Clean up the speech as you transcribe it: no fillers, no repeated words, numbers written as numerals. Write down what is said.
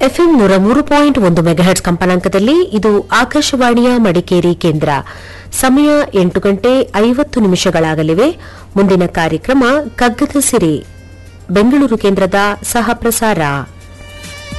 FM 103.1 megahertz ಕಂಪನಾಂಕದಲ್ಲಿ ಇದು ಆಕಾಶವಾಣಿಯ ಮಡಿಕೇರಿ ಕೇಂದ್ರ. ಸಮಯ 8:50 ಮುಂದಿನ ಕಾರ್ಯಕ್ರಮ ಕಗ್ಗದ ಸಿರಿ ಬೆಂಗಳೂರು ಕೇಂದ್ರದ ಸಹ ಪ್ರಸಾರ.